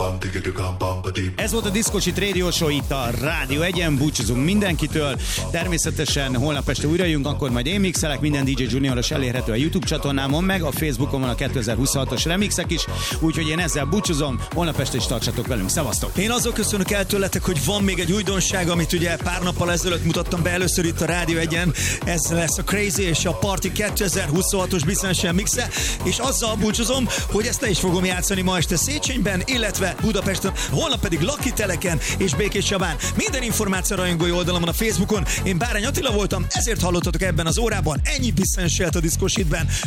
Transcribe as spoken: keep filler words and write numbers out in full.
Ez volt a Diszkocsit Radio Show itt a Rádió egyen, búcsúzunk mindenkitől. Természetesen holnap este újra jövünk, akkor majd én mixelek, minden dé dzsé Junioros elérhető a YouTube csatornámon, meg a Facebookon van a kétezer-huszonhatos remixek is, úgyhogy én ezzel búcsúzom, holnap este is tartsatok velünk, szevasztok! Én azok köszönök el tőletek, hogy van még egy újdonság, amit ugye pár nappal ezelőtt mutattam be először itt a Rádió egyen, ez lesz a Crazy és a Party kétezer-huszonhatos bizonyosan mixe, és azzal búcsúzom, hogy ezt le is fogom játszani ma este Széchenyben, illetve Budapesten, holnap pedig Lucky Teleken és Békés Csabán. Minden információ rajongói oldalamon a Facebookon. Én Bárány Attila voltam, ezért hallottatok ebben az órában. Ennyi bizonyos élt a Diszkósitben.